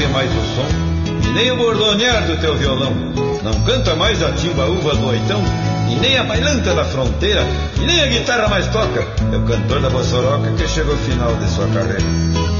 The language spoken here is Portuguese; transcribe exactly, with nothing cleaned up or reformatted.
mais o som, e nem o bordonear do teu violão. Não canta mais a timbaúva do oitão, e nem a bailanta da fronteira, e nem a guitarra mais toca. É o cantor da bossoroca que chega ao final de sua carreira.